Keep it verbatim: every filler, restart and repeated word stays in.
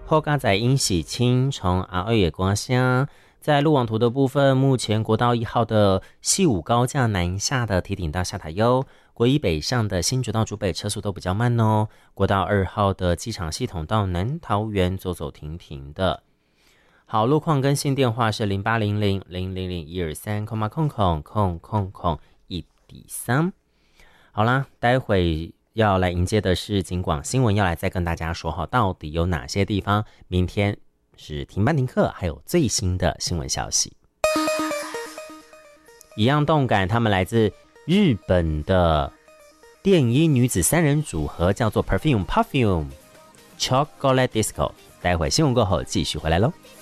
后加载因喜清从阿二野光乡。在路网图的部分，目前国道一号的细武高架南下的堤顶到下塔悠，国一北上的新竹到竹北车速都比较慢哦。国道二号的机场系统到南桃园走走停停的。好，路况更新电话是零八零零零零零一二三空八空空空空空一底三。好啦，待会要来迎接的是警广新闻，要来再跟大家说哈，到底有哪些地方明天是停班停课，还有最新的新闻消息。一样动感，他们来自日本的电音女子三人组合，叫做 Perfume Perfume Chocolate Disco。待会新闻过后继续回来咯。